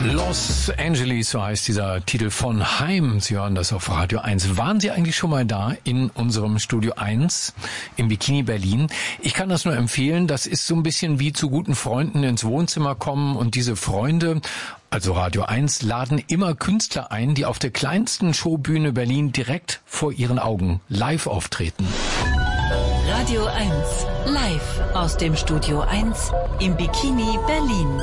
Los Angeles, so heißt dieser Titel von Haim. Sie hören das auf Radio 1. Waren Sie eigentlich schon mal da in unserem Studio 1 im Bikini Berlin? Ich kann das nur empfehlen. Das ist so ein bisschen wie zu guten Freunden ins Wohnzimmer kommen und diese Freunde, also Radio 1, laden immer Künstler ein, die auf der kleinsten Showbühne Berlin direkt vor ihren Augen live auftreten. Radio 1, live aus dem Studio 1 im Bikini Berlin.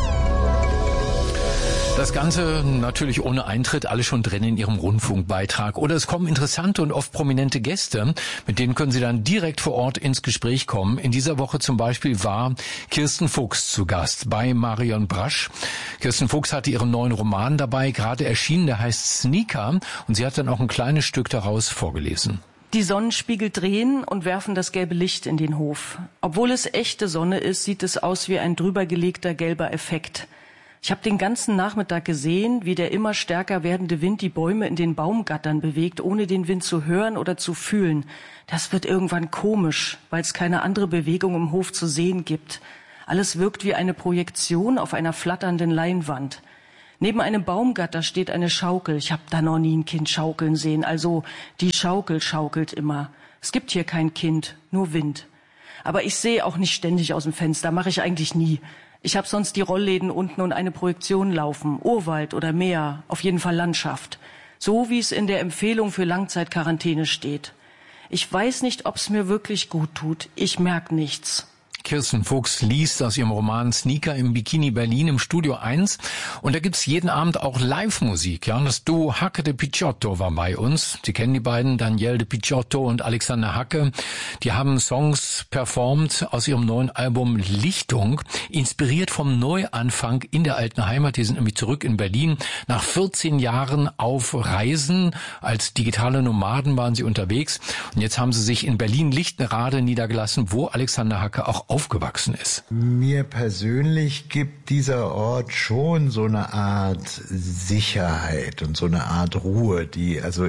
Das Ganze natürlich ohne Eintritt, alles schon drin in Ihrem Rundfunkbeitrag. Oder es kommen interessante und oft prominente Gäste, mit denen können Sie dann direkt vor Ort ins Gespräch kommen. In dieser Woche zum Beispiel war Kirsten Fuchs zu Gast bei Marion Brasch. Kirsten Fuchs hatte ihren neuen Roman dabei, gerade erschienen, der heißt Sneaker. Und sie hat dann auch ein kleines Stück daraus vorgelesen. Die Sonnenspiegel drehen und werfen das gelbe Licht in den Hof. Obwohl es echte Sonne ist, sieht es aus wie ein drübergelegter gelber Effekt. Ich habe den ganzen Nachmittag gesehen, wie der immer stärker werdende Wind die Bäume in den Baumgattern bewegt, ohne den Wind zu hören oder zu fühlen. Das wird irgendwann komisch, weil es keine andere Bewegung im Hof zu sehen gibt. Alles wirkt wie eine Projektion auf einer flatternden Leinwand. Neben einem Baumgatter steht eine Schaukel. Ich habe da noch nie ein Kind schaukeln sehen. Also die Schaukel schaukelt immer. Es gibt hier kein Kind, nur Wind. Aber ich sehe auch nicht ständig aus dem Fenster, mache ich eigentlich nie. Ich habe sonst die Rollläden unten und eine Projektion laufen. Urwald oder Meer, auf jeden Fall Landschaft. So wie es in der Empfehlung für Langzeitquarantäne steht. Ich weiß nicht, ob es mir wirklich gut tut. Ich merke nichts. Kirsten Fuchs liest aus ihrem Roman Sneaker im Bikini Berlin im Studio 1. Und da gibt's jeden Abend auch Live-Musik. Ja, und das Duo Hacke de Picciotto war bei uns. Sie kennen die beiden, Danielle de Picciotto und Alexander Hacke. Die haben Songs performt aus ihrem neuen Album Lichtung, inspiriert vom Neuanfang in der alten Heimat. Die sind nämlich zurück in Berlin. Nach 14 Jahren auf Reisen, als digitale Nomaden waren sie unterwegs. Und jetzt haben sie sich in Berlin-Lichtenrade niedergelassen, wo Alexander Hacke auch aufgewachsen ist. Mir persönlich gibt dieser Ort schon so eine Art Sicherheit und so eine Art Ruhe, die also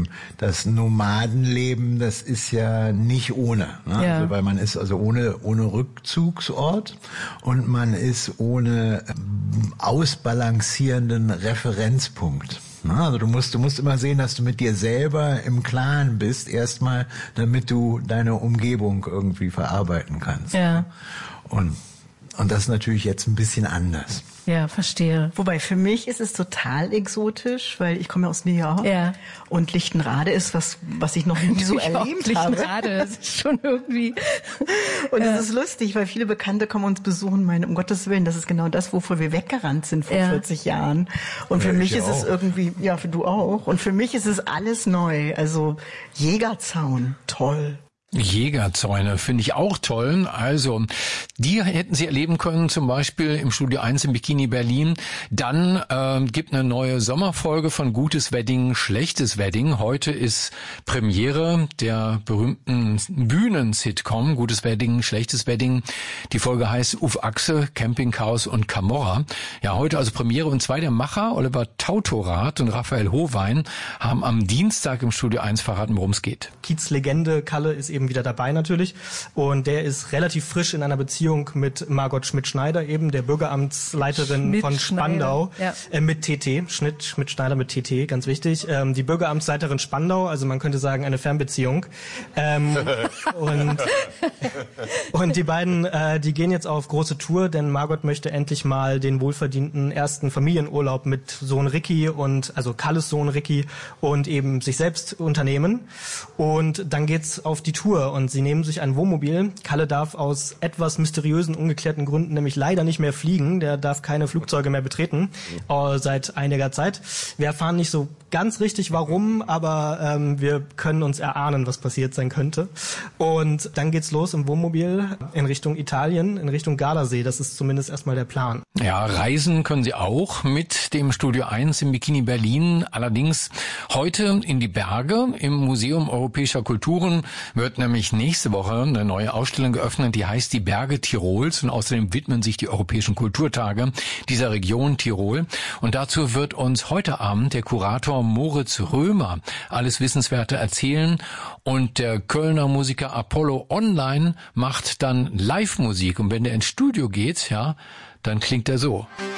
das Nomadenleben, das ist ja nicht ohne, ne? Ja. Also, weil man ist also ohne Rückzugsort und man ist ohne ausbalancierenden Referenzpunkt. Also du musst immer sehen, dass du mit dir selber im Klaren bist, erstmal, damit du deine Umgebung irgendwie verarbeiten kannst. Ja. Und das ist natürlich jetzt ein bisschen anders. Ja, verstehe. Wobei für mich ist es total exotisch, weil ich komme aus New York. Ja. Und Lichtenrade ist was ich noch nie so erlebt habe. Lichtenrade, das ist schon irgendwie. Und es ist lustig, weil viele Bekannte kommen uns besuchen, meinen, um Gottes Willen, das ist genau das, wovor wir weggerannt sind vor 40 Jahren. Und für mich ist es irgendwie, ja, für du auch. Und für mich ist es alles neu. Also Jägerzaun, toll. Jägerzäune finde ich auch toll. Also, die hätten Sie erleben können, zum Beispiel im Studio 1 im Bikini Berlin. Dann gibt eine neue Sommerfolge von Gutes Wedding, Schlechtes Wedding. Heute ist Premiere der berühmten Bühnen-Sitcom Gutes Wedding, Schlechtes Wedding. Die Folge heißt Uf Achse, Campingchaos und Camorra. Ja, heute also Premiere. Und zwei der Macher, Oliver Tautorath und Raphael Hohwein, haben am Dienstag im Studio 1 verraten, worum es geht. Kiez-Legende Kalle ist eben wieder dabei natürlich. Und der ist relativ frisch in einer Beziehung mit Margot Schmidt-Schneider, eben der Bürgeramtsleiterin von Spandau, mit TT, Schmidt-Schneider mit TT, ganz wichtig. Die Bürgeramtsleiterin Spandau, also man könnte sagen eine Fernbeziehung. Und die beiden, die gehen jetzt auf große Tour, denn Margot möchte endlich mal den wohlverdienten ersten Familienurlaub mit Sohn Ricky also Kalles Sohn Ricky und eben sich selbst unternehmen. Und dann geht's auf die Tour und sie nehmen sich ein Wohnmobil. Kalle darf aus etwas mysteriösen, ungeklärten Gründen nämlich leider nicht mehr fliegen. Der darf keine Flugzeuge mehr betreten seit einiger Zeit. Wir erfahren nicht so ganz richtig warum, aber wir können uns erahnen, was passiert sein könnte. Und dann geht's los im Wohnmobil in Richtung Italien, in Richtung Gardasee. Das ist zumindest erstmal der Plan. Ja, reisen können Sie auch mit dem Studio 1 im Bikini Berlin. Allerdings heute in die Berge. Im Museum Europäischer Kulturen wird nämlich nächste Woche eine neue Ausstellung geöffnet, die heißt die Berge Tirols. Und außerdem widmen sich die Europäischen Kulturtage dieser Region Tirol. Und dazu wird uns heute Abend der Kurator Moritz Römer alles Wissenswerte erzählen. Und der Kölner Musiker Apollo Online macht dann Live-Musik. Und wenn der ins Studio geht, ja, dann klingt er so.